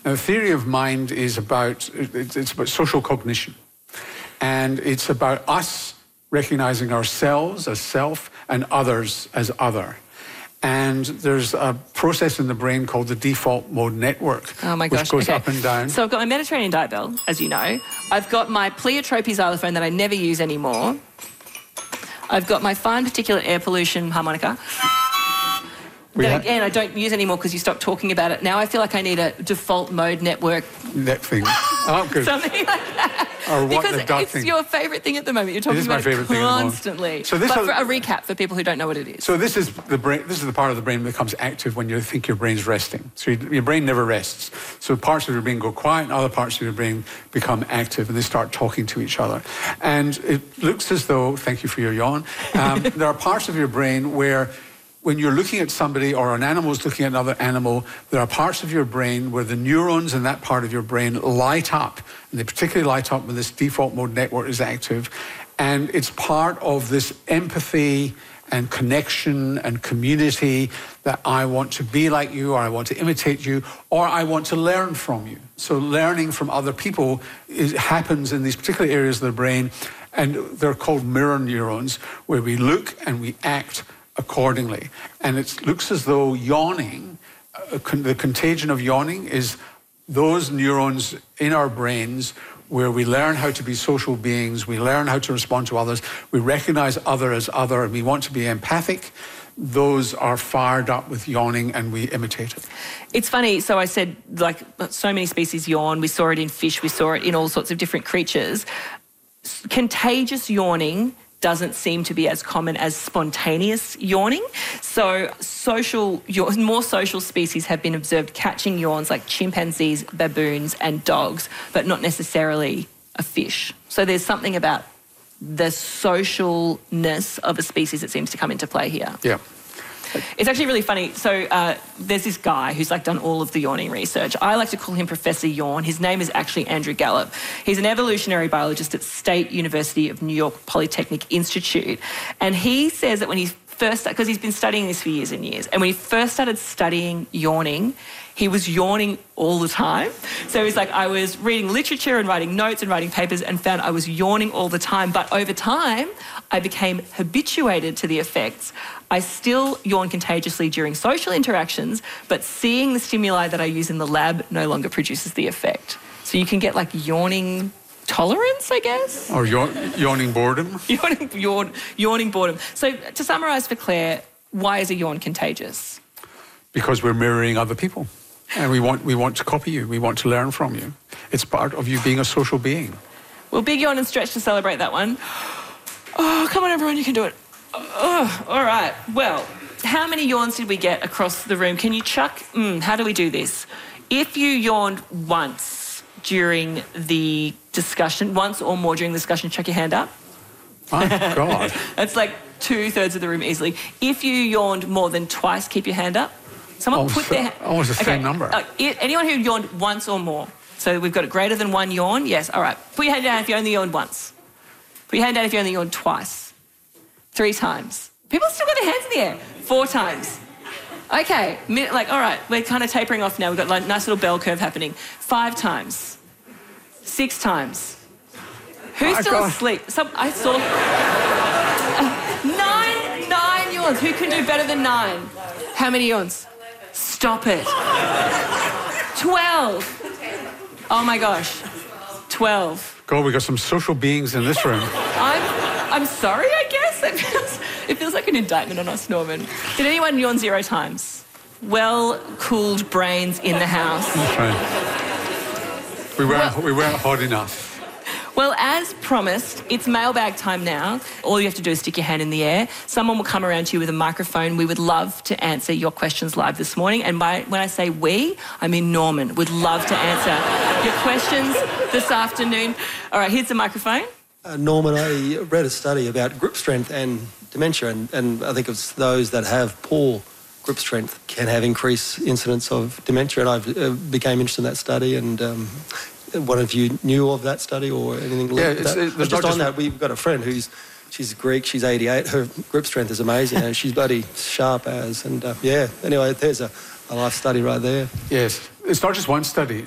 Now, the theory of mind is about, it's about social cognition. And it's about us recognizing ourselves as self and others as other. And there's a process in the brain called the default mode network, which goes up and down. So I've got my Mediterranean diet bell, as you know. I've got my Pleiotropy xylophone that I never use anymore. I've got my fine particulate air pollution harmonica. Then again, I don't use anymore because you stopped talking about it. Now I feel like I need a default mode network. That thing. Oh, good. Something like that. Or what, because the duck it's thing. your favourite thing at the moment. You're talking about it constantly. So but for a recap for people who don't know what it is. So this is the brain. This is the part of the brain that becomes active when you think your brain's resting. So your brain never rests. So parts of your brain go quiet, and other parts of your brain become active, and they start talking to each other. And it looks as though, thank you for your yawn, there are parts of your brain where, when you're looking at somebody or an animal is looking at another animal, there are parts of your brain where the neurons in that part of your brain light up. And they particularly light up when this default mode network is active. And it's part of this empathy and connection and community that I want to be like you, or I want to imitate you, or I want to learn from you. So learning from other people happens in these particular areas of the brain. And they're called mirror neurons, where we look and we act accordingly. And it looks as though yawning, the contagion of yawning is those neurons in our brains where we learn how to be social beings, we learn how to respond to others, we recognize other as other, and we want to be empathic. Those are fired up with yawning and we imitate it. It's funny, so I said, like, so many species yawn. We saw it in fish, we saw it in all sorts of different creatures. Contagious yawning doesn't seem to be as common as spontaneous yawning. So more social species have been observed catching yawns, like chimpanzees, baboons and dogs, but not necessarily a fish. So there's something about the socialness of a species that seems to come into play here. Yeah. It's actually really funny. So there's this guy who's like done all of the yawning research. I like to call him Professor Yawn. His name is actually Andrew Gallup. He's an evolutionary biologist at State University of New York Polytechnic Institute. And he says that when he first, because he's been studying this for years and years, and when he first started studying yawning, he was yawning all the time. So he's like, I was reading literature and writing notes and writing papers and found I was yawning all the time. But over time, I became habituated to the effects. I still yawn contagiously during social interactions, but seeing the stimuli that I use in the lab no longer produces the effect. So you can get like yawning tolerance, I guess? Or yawning boredom? Yawning boredom. So to summarise for Claire, why is a yawn contagious? Because we're mirroring other people. And we want to copy you. We want to learn from you. It's part of you being a social being. Well, big yawn and stretch to celebrate that one. Oh, come on, everyone, you can do it. Oh, all right. Well, how many yawns did we get across the room? Can you chuck? How do we do this? If you yawned once during the discussion, once or more during the discussion, chuck your hand up. Oh, God. That's like 2/3 of the room easily. If you yawned more than twice, keep your hand up. Someone put their hand... Almost the same number. Anyone who yawned once or more. So we've got a greater than one yawn. Yes, all right. Put your hand down if you only yawned once. Put your hand down if you only yawned twice. 3 times. People still got their hands in the air. 4 times. Okay, all right, we're kind of tapering off now. We've got like a nice little bell curve happening. 5 times. 6 times. Who's still asleep? I saw... 9 yawns. Who can do better than 9? How many yawns? Stop it. 12. Oh my gosh. 12. God, we've got some social beings in this room. I'm sorry, I guess. It feels like an indictment on us, Norman. Did anyone yawn 0 times? Well-cooled brains in the house. That's right. We weren't hot enough. Well, as promised, it's mailbag time now. All you have to do is stick your hand in the air. Someone will come around to you with a microphone. We would love to answer your questions live this morning. And when I say we, I mean Norman would love to answer your questions this afternoon. All right, here's the microphone. Norman, I read a study about grip strength and dementia, and I think it's those that have poor grip strength can have increased incidence of dementia, and I became interested in that study, and one of you knew of that study or anything like that? Just on that, we've got a friend she's Greek, she's 88, her grip strength is amazing, and she's bloody sharp as, and anyway, there's a life study right there. Yes, it's not just one study.